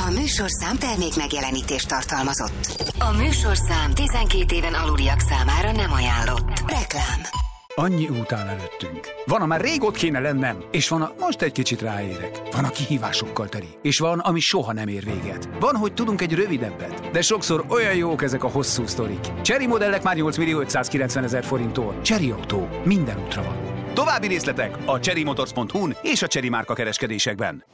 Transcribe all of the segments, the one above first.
A műsorszám termék megjelenítést tartalmazott. A műsorszám 12 éven aluliak számára nem ajánlott. Reklám. Annyi út áll előttünk. Van, amár rég ott kéne lennem, és van, most egy kicsit ráérek. Van, a kihívásokkal teli, és van, ami soha nem ér véget. Van, hogy tudunk egy rövidebbet, de sokszor olyan jók ezek a hosszú sztorik. Chery modellek már 8.590.000 forinttól. Chery Autó. Minden útra való. További részletek a cherrymotors.hu-n és a Chery márka kereskedésekben.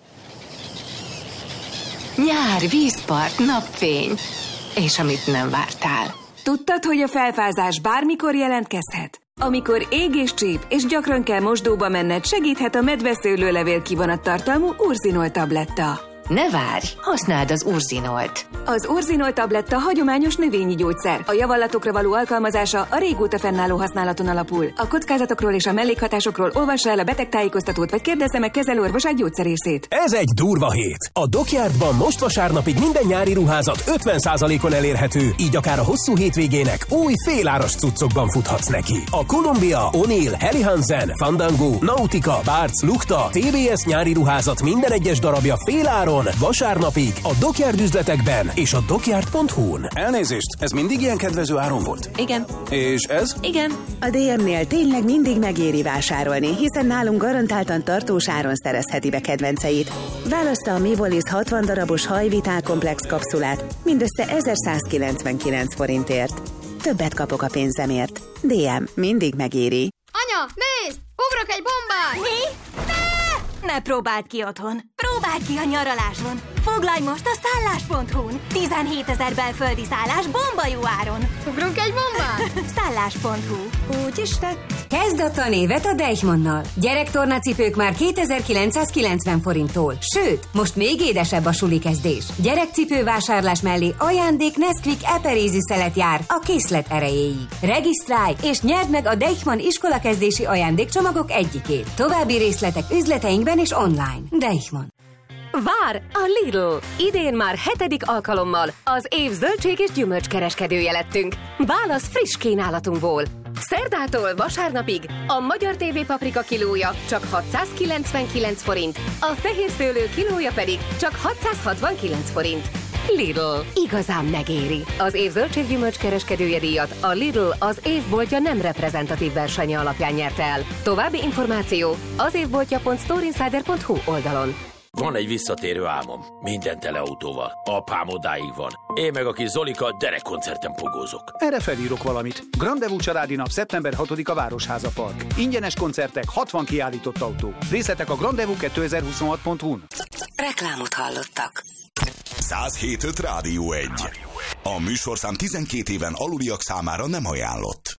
Nyár, vízpart, napfény. És amit nem vártál. Tudtad, hogy a felfázás bármikor jelentkezhet? Amikor ég és csíp, és gyakran kell mosdóba menned, segíthet a medveszőlőlevél kivonat tartalmú Urzinol tabletta. Ne várj, használd az Urzinolt. Az Urzinol tabletta hagyományos növényi gyógyszer. A javallatokra való alkalmazása a régóta fennálló használaton alapul. A kockázatokról és a mellékhatásokról olvassa el a betegtájékoztatót, vagy kérdezze meg kezelőorvosát gyógyszerészét. Ez egy durva hét. A Dockyardban most vasárnapig minden nyári ruházat 50%-on elérhető, így akár a hosszú hétvégének új féláras cuccokban futhatsz neki. A Columbia, O'Neill, Helly Hansen, Fandango, Nautica, Bart's, Lukta, TBS nyári ruházat minden egyes darabja féláron vasárnapig a Dockyard üzletekben és a dockyard.hu-n. Elnézést, ez mindig ilyen kedvező áron volt? Igen. És ez? Igen. A DM-nél tényleg mindig megéri vásárolni, hiszen nálunk garantáltan tartós áron szerezheti be kedvenceit. Válassza a Mivolis 60 darabos hajvitálkomplex kapszulát mindössze 1199 forintért. Többet kapok a pénzemért. DM mindig megéri. Anya, nézd! Ugrok egy bombát! Mi? Ne próbáld ki otthon! Próbáld ki a nyaraláson! Foglalj most a szállás.hu-n! 17 000 belföldi szállás bomba jó áron! Ugrunk egy bombát? Szállás.hu. Úgyis tett. Kezd a tanévet a Deichmannnal. Gyerektornacipők már 2990 forinttól. Sőt, most még édesebb a suli kezdés. Gyerekcipő vásárlás mellé ajándék Nesquik eperézi szelet jár a készlet erejéig. Regisztrálj és nyerd meg a Deichmann iskolakezdési ajándékcsomagok egyikét. További részletek üzleteinkben és online. Deichmann. Vár a Lidl! Idén már 7. alkalommal az év zöldség és gyümölcskereskedője lettünk. Válasz friss kínálatunkból. Szerdától vasárnapig a magyar TV paprika kilója csak 699 forint, a fehér szőlő kilója pedig csak 669 forint. Lidl. Igazán megéri. Az év zöldséggyümölcskereskedője díjat a Lidl az évboltja nem reprezentatív versenye alapján nyerte el. További információ az évboltja.storeinsider.hu oldalon. Van egy visszatérő álmom. Minden tele autóval. Apám odáig van. Én meg a kis Zolika derekkoncerten pogózok. Erre felírok valamit. Grandevú családi nap szeptember 6-a Városháza Park. Ingyenes koncertek, 60 kiállított autó. Részletek a grandevú2026.hu-n. Reklámot hallottak. 107.5 Rádió 1. A műsorszám 12 éven aluliak számára nem ajánlott.